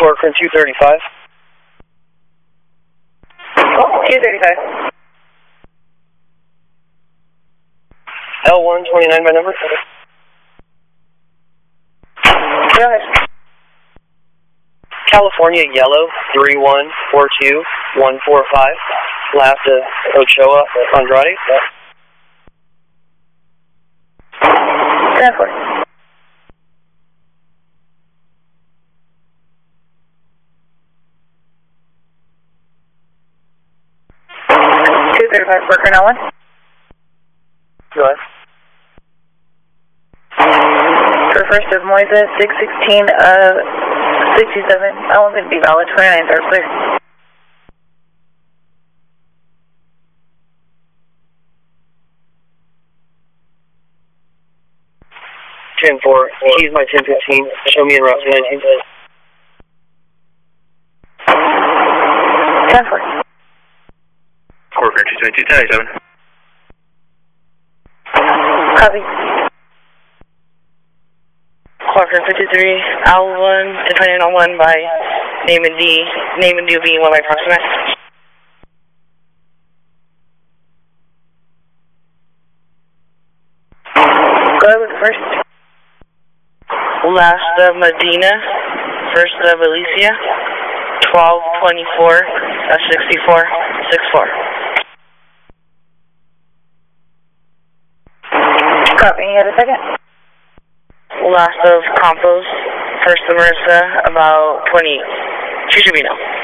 Corcoran 235. 235. L129 by number. Go ahead. California Yellow 3142145. Last of Ochoa Andrade. 10-4. Corcoran L1. Go ahead. For first of Moisa, 616 67. L1 going to be valid. 29 are clear. Ten four. He's my 1015. Show me in route 19. 10-4. Corcoran 222, 1087. Copy. Corcoran 53, L1, depending on 1 by name and D being 1 by approximate. Go ahead with the first. Last of Medina, first of Alicia, 1224, 64, 64. Copy. You had a second? Last of Campos, first of Marissa, about 28. She should be now.